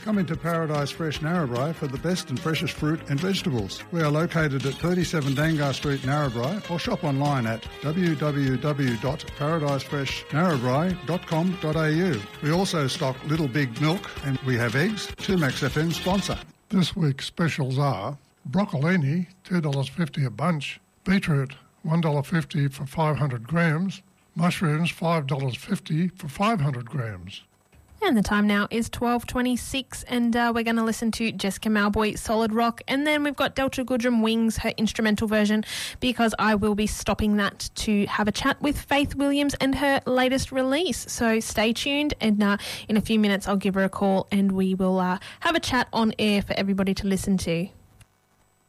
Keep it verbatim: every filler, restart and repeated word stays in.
Come into Paradise Fresh Narrabri for the best and freshest fruit and vegetables. We are located at thirty-seven Dangar Street, Narrabri, or shop online at w w w dot paradise fresh narrabri dot com dot a u. We also stock Little Big Milk and we have eggs. two Max F M sponsor. This week's specials are broccolini, two dollars fifty a bunch, beetroot, one dollar fifty for five hundred grams, mushrooms, five dollars fifty for five hundred grams. And the time now is twelve twenty-six, and uh, we're going to listen to Jessica Mauboy, Solid Rock, and then we've got Delta Goodrem Wings, her instrumental version, because I will be stopping that to have a chat with Faith Williams and her latest release. So stay tuned, and uh, in a few minutes I'll give her a call and we will uh, have a chat on air for everybody to listen to.